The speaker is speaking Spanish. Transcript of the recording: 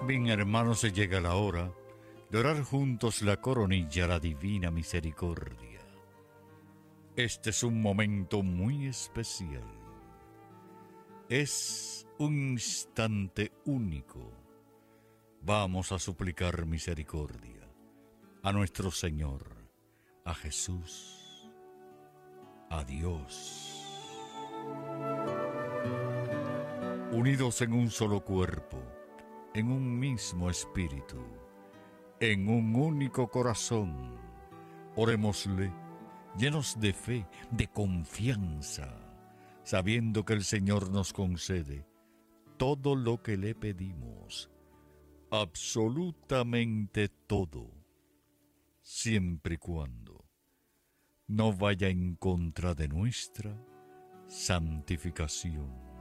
Bien, hermanos, se llega la hora de orar juntos la coronilla a la divina misericordia. Este es un momento muy especial. Es un instante único. Vamos a suplicar misericordia a nuestro Señor, a Jesús, a Dios. Unidos en un solo cuerpo, en un mismo espíritu, en un único corazón, orémosle llenos de fe, de confianza, sabiendo que el Señor nos concede todo lo que le pedimos, absolutamente todo, siempre y cuando no vaya en contra de nuestra santificación.